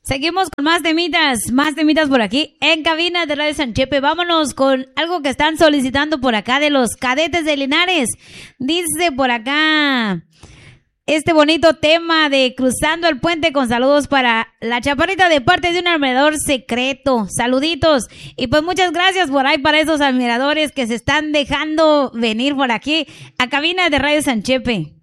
Seguimos con más temitas por aquí en cabina de Radio San Chepe. Vámonos con algo que están solicitando por acá de los Cadetes de Linares. Dice por acá este bonito tema de Cruzando el Puente, con saludos para la Chaparrita de parte de un admirador secreto. Saluditos. Y pues muchas gracias por ahí para esos admiradores que se están dejando venir por aquí a cabina de Radio San Chepe.